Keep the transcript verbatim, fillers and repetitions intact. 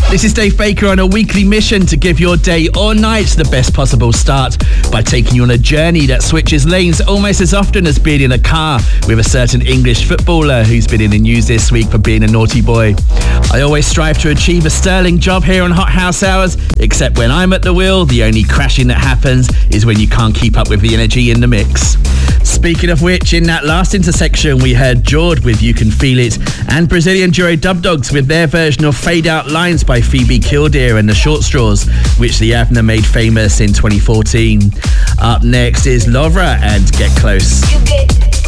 This is Dave Baker on a weekly mission to give your day or night the best possible start by taking you on a journey that switches lanes almost as often as being in a car with a certain English footballer who's been in the news this week for being a naughty boy. I always strive to achieve a sterling job here on Hot House Hours, except when I'm at the wheel, the only crashing that happens is when you can't keep up with the energy in the mix. Speaking of which, in that last intersection we heard Jord with You Can Feel It and Brazilian duo Dub Dogs with their version of Fade Out Lines by Phoebe Kildare and the Short Straws, which the Avner made famous in twenty fourteen. Up next is Lovra and Get Close. You get